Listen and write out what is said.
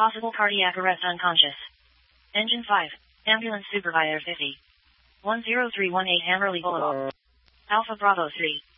Possible cardiac arrest unconscious. Engine 5. Ambulance supervisor 50. 10318 Hammerley Boulevard. Alpha Bravo 3.